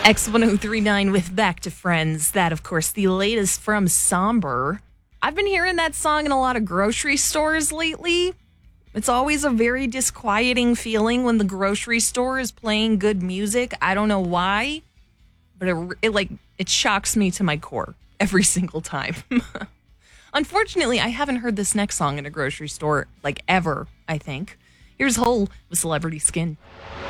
X1039 with Back to Friends. That, of course, the latest from Somber. I've been hearing that song in a lot of grocery stores lately. It's always a very disquieting feeling when the grocery store is playing good music. I don't know why, but it shocks me to my core every single time. Unfortunately, I haven't heard this next song in a grocery store ever, I think. Here's Hole with Celebrity Skin.